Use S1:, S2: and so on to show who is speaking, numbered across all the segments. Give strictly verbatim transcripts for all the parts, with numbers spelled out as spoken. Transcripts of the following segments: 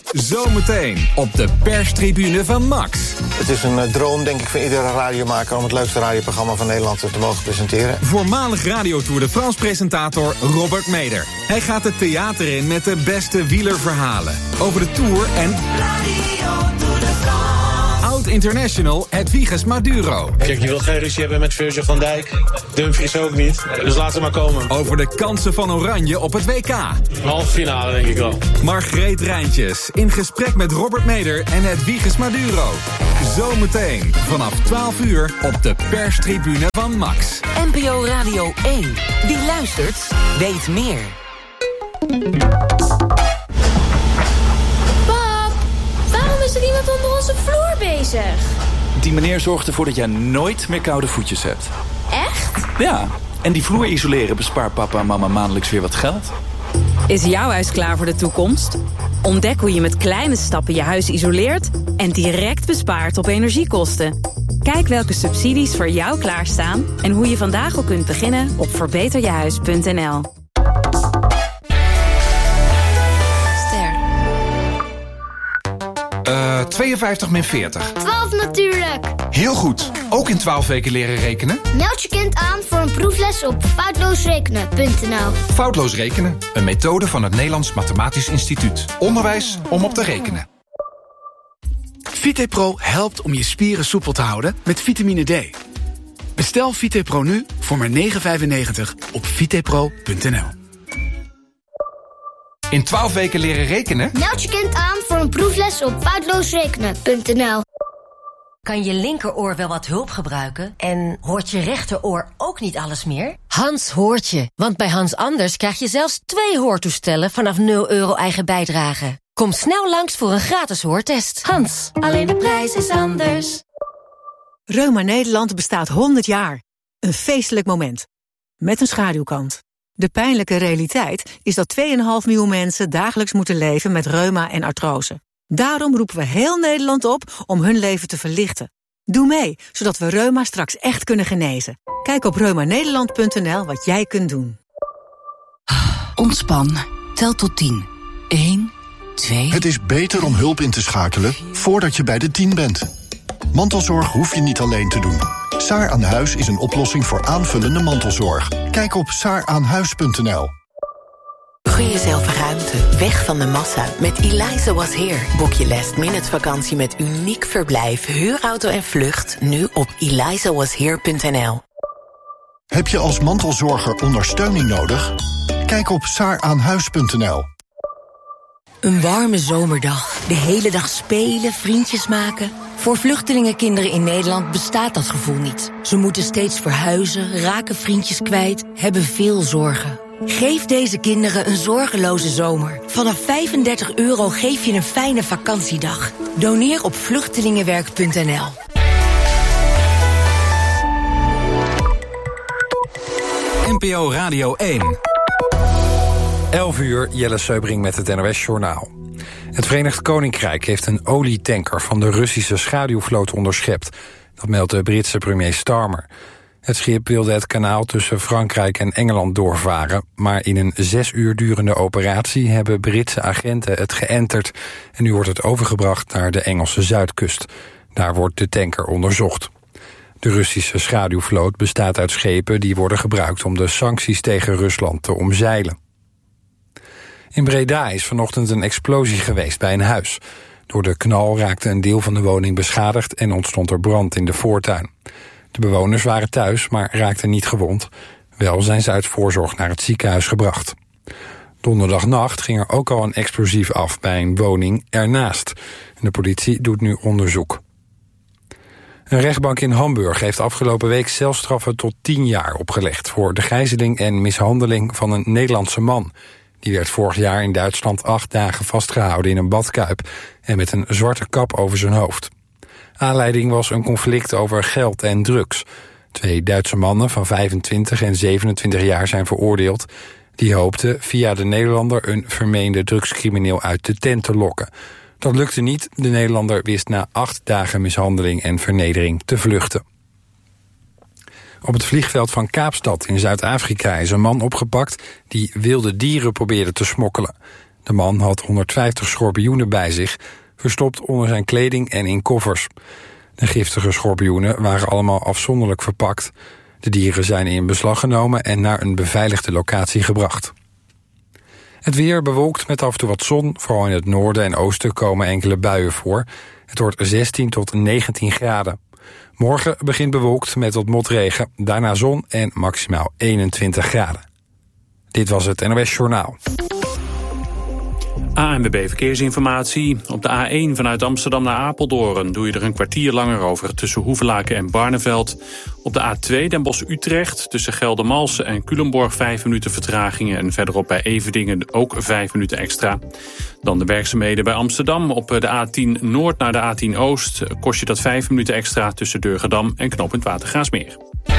S1: Zometeen op de perstribune van Max.
S2: Het is een uh, droom, denk ik, van iedere radiomaker om het leukste radioprogramma van Nederland te mogen presenteren.
S1: Voormalig Radio Tour de France presentator Robert Meder. Hij gaat het theater in met de beste wielerverhalen over de Tour en Radio Tour de France. Oud-international Hedwiges Maduro.
S3: Kijk, je wilt geen ruzie hebben met Virgil van Dijk. Dumfries ook niet. Dus laat ze maar komen.
S1: Over de kansen van Oranje op het W K.
S3: Halve finale, denk ik wel.
S1: Margreet Rijntjes in gesprek met Robert Meder en Hedwiges Maduro. Zometeen vanaf twaalf uur op de perstribune van Max.
S4: N P O Radio één. Wie luistert, weet meer.
S5: Pap, waarom is er iemand onder onze vloer bezig?
S6: Die meneer zorgt ervoor dat jij nooit meer koude voetjes hebt.
S5: Echt?
S6: Ja, en die vloer isoleren bespaart papa en mama maandelijks weer wat geld.
S7: Is jouw huis klaar voor de toekomst? Ontdek hoe je met kleine stappen je huis isoleert en direct bespaart op energiekosten. Kijk welke subsidies voor jou klaarstaan en hoe je vandaag al kunt beginnen op verbeter je huis punt n l.
S5: Ster.
S8: Uh, tweeënvijftig min veertig.
S5: twaalf natuurlijk.
S8: Heel goed. Ook in twaalf weken leren rekenen?
S5: Meld je kind aan voor een proefles op foutloosrekenen punt n l.
S8: Foutloos rekenen, een methode van het Nederlands Mathematisch Instituut. Onderwijs om op te rekenen.
S9: VitePro helpt om je spieren soepel te houden met vitamine D. Bestel VitePro nu voor maar negen vijfennegentig op vitepro punt n l.
S8: In twaalf weken leren rekenen?
S5: Meld je kind aan voor een proefles op foutloosrekenen punt n l.
S10: Kan je linkeroor wel wat hulp gebruiken? En hoort je rechteroor ook niet alles meer? Hans hoort je, want bij Hans Anders krijg je zelfs twee hoortoestellen vanaf nul euro eigen bijdrage. Kom snel langs voor een gratis hoortest. Hans, alleen de prijs is anders.
S11: Reuma Nederland bestaat honderd jaar. Een feestelijk moment. Met een schaduwkant. De pijnlijke realiteit is dat twee komma vijf miljoen mensen dagelijks moeten leven met reuma en artrose. Daarom roepen we heel Nederland op om hun leven te verlichten. Doe mee, zodat we reuma straks echt kunnen genezen. Kijk op reuma nederland punt n l wat jij kunt doen.
S12: Ontspan. Tel tot tien. één, twee...
S13: Het is beter om hulp in te schakelen voordat je bij de tien bent. Mantelzorg hoef je niet alleen te doen. Saar aan Huis is een oplossing voor aanvullende mantelzorg. Kijk op saar aan huis punt n l.
S4: Gun jezelf ruimte, weg van de massa. Met Eliza Was Here boek je last minute vakantie met uniek verblijf, huurauto en vlucht nu op eliza was here punt n l.
S13: Heb je als mantelzorger ondersteuning nodig? Kijk op saar aan huis punt n l.
S10: Een warme zomerdag, de hele dag spelen, vriendjes maken. Voor vluchtelingenkinderen in Nederland bestaat dat gevoel niet. Ze moeten steeds verhuizen, raken vriendjes kwijt, hebben veel zorgen. Geef deze kinderen een zorgeloze zomer. Vanaf vijfendertig euro geef je een fijne vakantiedag. Doneer op vluchtelingenwerk punt n l.
S1: N P O Radio één.
S14: elf uur, Jelle Seubring met het N O S-journaal. Het Verenigd Koninkrijk heeft een olietanker van de Russische schaduwvloot onderschept. Dat meldt de Britse premier Starmer. Het schip wilde het kanaal tussen Frankrijk en Engeland doorvaren, maar in een zes uur durende operatie hebben Britse agenten het geënterd en nu wordt het overgebracht naar de Engelse zuidkust. Daar wordt de tanker onderzocht. De Russische schaduwvloot bestaat uit schepen die worden gebruikt om de sancties tegen Rusland te omzeilen. In Breda is vanochtend een explosie geweest bij een huis. Door de knal raakte een deel van de woning beschadigd en ontstond er brand in de voortuin. De bewoners waren thuis, maar raakten niet gewond. Wel zijn ze uit voorzorg naar het ziekenhuis gebracht. Donderdagnacht ging er ook al een explosief af bij een woning ernaast. De politie doet nu onderzoek. Een rechtbank in Hamburg heeft afgelopen week celstraffen tot tien jaar opgelegd voor de gijzeling en mishandeling van een Nederlandse man. Die werd vorig jaar in Duitsland acht dagen vastgehouden in een badkuip en met een zwarte kap over zijn hoofd. Aanleiding was een conflict over geld en drugs. Twee Duitse mannen van vijfentwintig en zevenentwintig jaar zijn veroordeeld. Die hoopten via de Nederlander een vermeende drugscrimineel uit de tent te lokken. Dat lukte niet. De Nederlander wist na acht dagen mishandeling en vernedering te vluchten. Op het vliegveld van Kaapstad in Zuid-Afrika is een man opgepakt die wilde dieren probeerde te smokkelen. De man had honderdvijftig schorpioenen bij zich, verstopt onder zijn kleding en in koffers. De giftige schorpioenen waren allemaal afzonderlijk verpakt. De dieren zijn in beslag genomen en naar een beveiligde locatie gebracht. Het weer bewolkt met af en toe wat zon. Vooral in het noorden en oosten komen enkele buien voor. Het wordt zestien tot negentien graden. Morgen begint bewolkt met wat motregen, daarna zon en maximaal eenentwintig graden. Dit was het N O S Journaal.
S15: A N W B Verkeersinformatie. Op de A één vanuit Amsterdam naar Apeldoorn doe je er een kwartier langer over tussen Hoevelaken en Barneveld. Op de A twee Den Bosch-Utrecht tussen Geldermalsen en Culemborg vijf minuten vertragingen. En verderop bij Everdingen ook vijf minuten extra. Dan de werkzaamheden bij Amsterdam. Op de A tien Noord naar de A tien Oost kost je dat vijf minuten extra tussen Durgedam en knooppunt Watergaasmeer.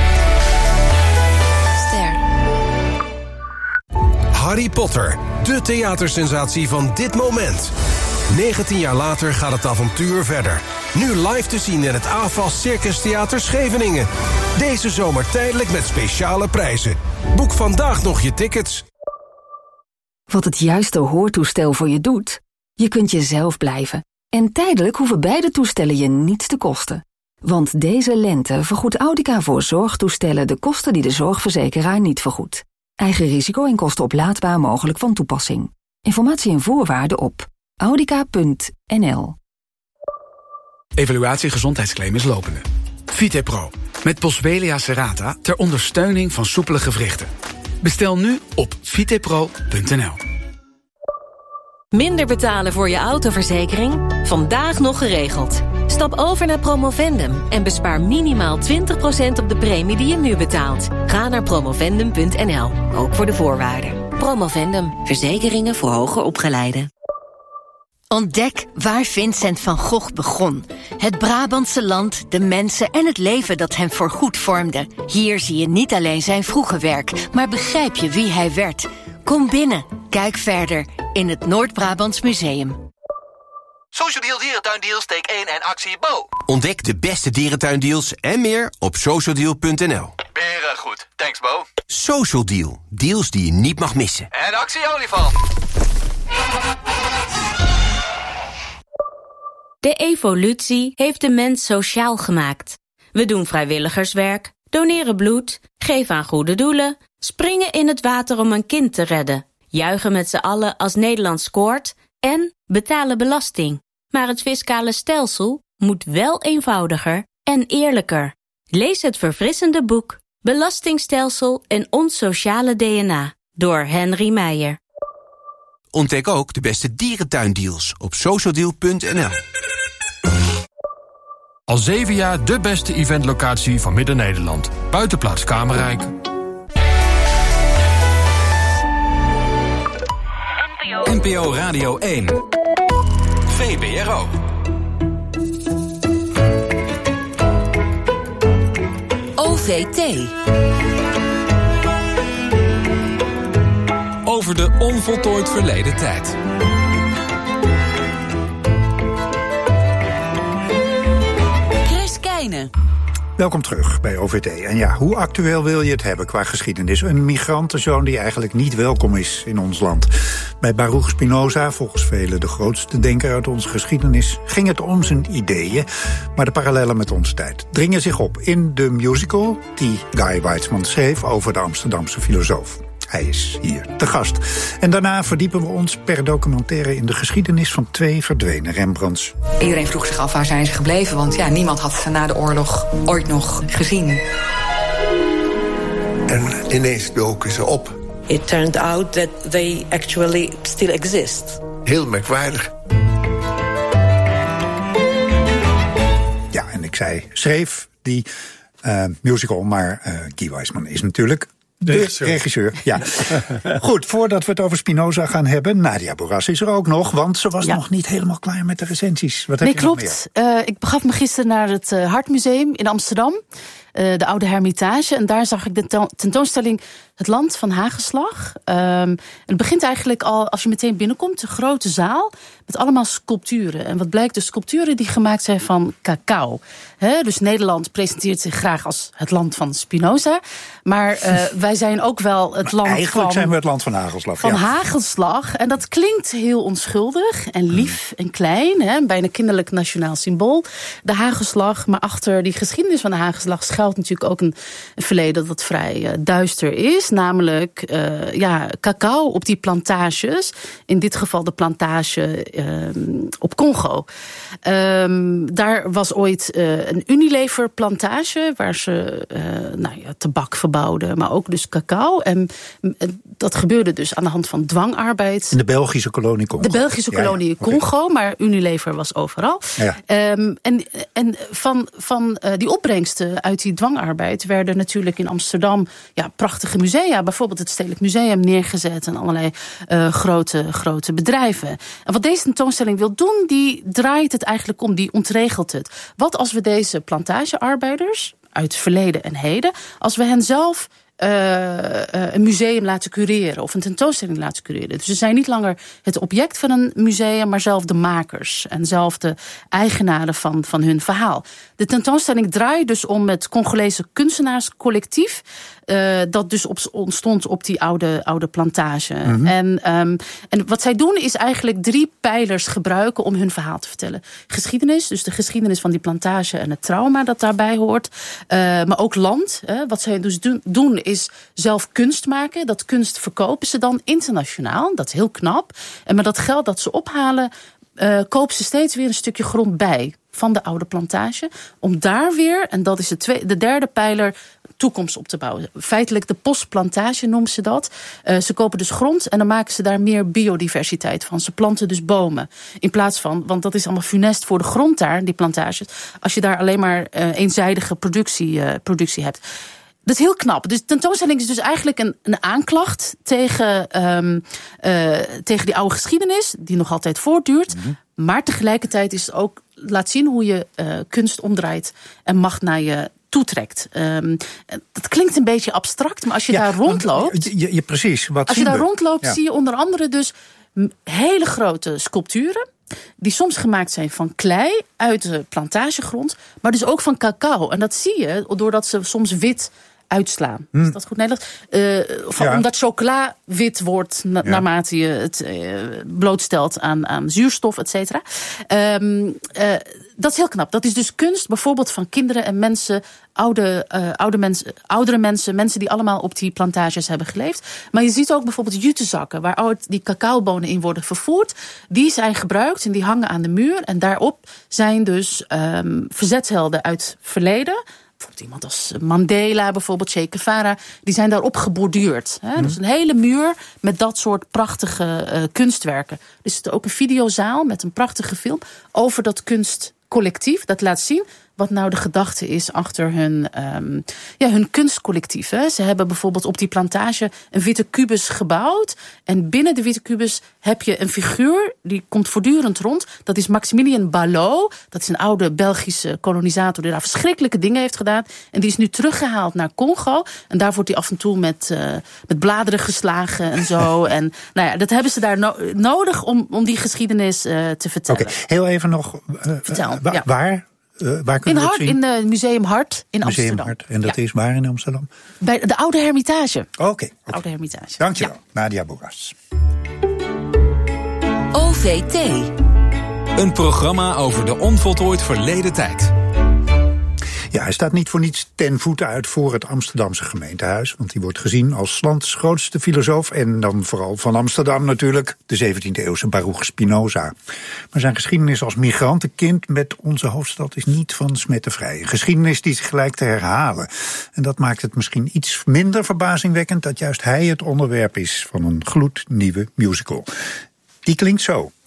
S16: Harry Potter, de theatersensatie van dit moment. negentien jaar later gaat het avontuur verder. Nu live te zien in het A F A S Circus Theater Scheveningen. Deze zomer tijdelijk met speciale prijzen. Boek vandaag nog je tickets.
S17: Wat het juiste hoortoestel voor je doet? Je kunt jezelf blijven. En tijdelijk hoeven beide toestellen je niets te kosten. Want deze lente vergoedt Audica voor zorgtoestellen de kosten die de zorgverzekeraar niet vergoedt. Eigen risico en kosten oplaadbaar mogelijk van toepassing. Informatie en voorwaarden op audica punt n l.
S9: Evaluatie gezondheidsclaim is lopende. VitePro, met Boswellia serrata ter ondersteuning van soepele gewrichten. Bestel nu op vitepro punt n l.
S18: Minder betalen voor je autoverzekering? Vandaag nog geregeld. Stap over naar Promovendum en bespaar minimaal twintig procent op de premie die je nu betaalt. Ga naar promovendum punt n l, ook voor de voorwaarden. Promovendum, verzekeringen voor hoger opgeleiden.
S10: Ontdek waar Vincent van Gogh begon. Het Brabantse land, de mensen en het leven dat hem voorgoed vormde. Hier zie je niet alleen zijn vroege werk, maar begrijp je wie hij werd. Kom binnen, kijk verder in het Noord-Brabants Museum.
S19: Social Deal Dierentuindeals, take één en actie Bo. Ontdek de beste dierentuindeals en meer op social deal punt n l.
S20: Beren goed, thanks Bo.
S19: Social Deal, deals die je niet mag missen.
S20: En actie olifant.
S7: De evolutie heeft de mens sociaal gemaakt. We doen vrijwilligerswerk, doneren bloed, geven aan goede doelen, springen in het water om een kind te redden, juichen met z'n allen als Nederland scoort en betalen belasting. Maar het fiscale stelsel moet wel eenvoudiger en eerlijker. Lees het verfrissende boek Belastingstelsel en ons sociale D N A door Henry Meijer.
S19: Ontdek ook de beste dierentuindeals op social deal punt n l.
S21: Al zeven jaar de beste eventlocatie van Midden-Nederland. Buitenplaats Kamerrijk.
S1: N P O Radio één. V B R O.
S10: O V T.
S1: Over de onvoltooid verleden tijd.
S10: Chris Keijne.
S22: Welkom terug bij O V T. En ja, hoe actueel wil je het hebben qua geschiedenis? Een migrantenzoon die eigenlijk niet welkom is in ons land. Bij Baruch Spinoza, volgens velen de grootste denker uit onze geschiedenis, ging het om zijn ideeën. Maar de parallellen met onze tijd dringen zich op in de musical die Guy Weitzman schreef over de Amsterdamse filosoof. Hij is hier te gast. En daarna verdiepen we ons per documentaire in de geschiedenis van twee verdwenen Rembrandts.
S23: Iedereen vroeg zich af waar zijn ze gebleven, want ja, niemand had ze na de oorlog ooit nog gezien.
S24: En ineens doken ze op.
S25: It turned out that they actually still exist.
S24: Heel merkwaardig.
S22: Ja, en ik zei, schreef die uh, musical, maar uh, Guy Weitzman is natuurlijk de regisseur. regisseur. Ja. Goed, voordat we het over Spinoza gaan hebben, Nadia Boras is er ook nog, want ze was ja. nog niet helemaal klaar met de recensies. Wat
S26: nee,
S22: heb je
S26: klopt. Uh, ik begaf me gisteren naar het uh, Hartmuseum in Amsterdam.
S2: uh, de oude Hermitage. En daar zag ik de tentoonstelling Het Land van Hagelslag. Um, het begint eigenlijk al als je meteen binnenkomt, een grote zaal met allemaal sculpturen. En wat blijkt, de sculpturen die gemaakt zijn van cacao. He, dus Nederland presenteert zich graag als het land van Spinoza. Maar uh, wij zijn ook wel het land
S22: Eigenlijk
S2: van...
S22: zijn we het land van Hagelslag.
S2: Van
S22: ja.
S2: Hagelslag. En dat klinkt heel onschuldig en lief en klein. Hè, bijna kinderlijk nationaal symbool. De Hagelslag. Maar achter die geschiedenis van de Hagelslag schuilt natuurlijk ook een, een verleden dat vrij uh, duister is. Namelijk uh, ja, cacao op die plantages. In dit geval de plantage uh, op Congo. Um, daar was ooit uh, een Unilever plantage waar ze uh, nou ja, tabak verbouwden, maar ook dus cacao. En uh, dat gebeurde dus aan de hand van dwangarbeid.
S22: In de Belgische kolonie Congo.
S2: De Belgische kolonie ja, ja. Congo, okay. Maar Unilever was overal. Ja. Um, en en van, van uh, die opbrengsten uit die dwangarbeid werden natuurlijk in Amsterdam ja, prachtige musea, bijvoorbeeld het Stedelijk Museum, neergezet en allerlei uh, grote, grote bedrijven. En wat deze tentoonstelling wil doen, die draait het eigenlijk om, die ontregelt het. Wat als we deze plantagearbeiders uit verleden en heden, als we hen zelf Uh, uh, een museum laten cureren of een tentoonstelling laten cureren. Dus ze zijn niet langer het object van een museum, maar zelf de makers en zelf de eigenaren van, van hun verhaal. De tentoonstelling draait dus om het Congolese kunstenaarscollectief, uh, dat dus op, ontstond op die oude, oude plantage. Mm-hmm. En, um, en wat zij doen is eigenlijk drie pijlers gebruiken om hun verhaal te vertellen. Geschiedenis, dus de geschiedenis van die plantage en het trauma dat daarbij hoort. Uh, maar ook land. Hè. Wat zij dus doen, doen is zelf kunst maken. Dat kunst verkopen ze dan internationaal. Dat is heel knap. En met dat geld dat ze ophalen, uh, kopen ze steeds weer een stukje grond bij van de oude plantage. Om daar weer, en dat is de, tweede, de derde pijler, toekomst op te bouwen. Feitelijk de postplantage noemen ze dat. Uh, ze kopen dus grond en dan maken ze daar meer biodiversiteit van. Ze planten dus bomen. In plaats van, want dat is allemaal funest voor de grond daar, die plantages. Als je daar alleen maar uh, eenzijdige productie, uh, productie hebt. Dat is heel knap. Dus de tentoonstelling is dus eigenlijk een, een aanklacht tegen, um, uh, tegen die oude geschiedenis, die nog altijd voortduurt. Mm-hmm. Maar tegelijkertijd is het ook, laat zien hoe je uh, kunst omdraait en macht naar je toetrekt. Um, dat klinkt een beetje abstract, maar als je ja, daar rondloopt.
S22: Je, je, precies. Wat
S2: als je daar
S22: we?
S2: rondloopt,
S22: ja.
S2: zie je onder andere dus hele grote sculpturen, die soms gemaakt zijn van klei uit de plantagegrond, maar dus ook van cacao. En dat zie je doordat ze soms wit uitslaan. Hmm. Is dat goed Nederlands? Uh, van, ja. Omdat chocola wit wordt na, ja. naarmate je het uh, blootstelt aan, aan zuurstof, et cetera. Um, uh, dat is heel knap. Dat is dus kunst bijvoorbeeld van kinderen en mensen, oude, uh, oude mensen, oudere mensen, mensen die allemaal op die plantages hebben geleefd. Maar je ziet ook bijvoorbeeld jutezakken waar oud die cacaobonen in worden vervoerd. Die zijn gebruikt en die hangen aan de muur. En daarop zijn dus um, verzetshelden uit verleden. Bijvoorbeeld iemand als Mandela, bijvoorbeeld Che Guevara, die zijn daarop geborduurd. Hè? Mm. Dus een hele muur met dat soort prachtige uh, kunstwerken. Er is ook een videozaal met een prachtige film over dat kunstcollectief. Dat laat zien wat nou de gedachte is achter hun, um, ja, hun kunstcollectief. Hè. Ze hebben bijvoorbeeld op die plantage een witte kubus gebouwd. En binnen de witte kubus heb je een figuur, die komt voortdurend rond. Dat is Maximilien Ballot. Dat is een oude Belgische kolonisator die daar verschrikkelijke dingen heeft gedaan. En die is nu teruggehaald naar Congo. En daar wordt hij af en toe met, uh, met bladeren geslagen en zo. En nou ja, dat hebben ze daar no- nodig om, om die geschiedenis uh, te vertellen.
S22: Oké, okay, heel even nog. Uh, Vertel, uh, wa- ja. Waar? Uh, waar
S2: in
S22: we
S2: Hart,
S22: het zien?
S2: in het uh, Museum Hart in
S22: Museum
S2: Amsterdam.
S22: Hart. En dat ja. is waar in Amsterdam?
S2: Bij de Oude Hermitage.
S22: Oké. Okay, okay.
S2: Oude Hermitage.
S22: Dankjewel,
S2: ja.
S22: Nadia Boeras.
S18: O V T.
S1: Een programma over de onvoltooid verleden tijd.
S22: Ja, hij staat niet voor niets ten voeten uit voor het Amsterdamse gemeentehuis. Want die wordt gezien als 's lands grootste filosoof. En dan vooral van Amsterdam natuurlijk, de zeventiende-eeuwse Baruch Spinoza. Maar zijn geschiedenis als migrantenkind met onze hoofdstad is niet van smettenvrij. Een geschiedenis die zich gelijk te herhalen. En dat maakt het misschien iets minder verbazingwekkend dat juist hij het onderwerp is van een gloednieuwe musical. Die klinkt zo.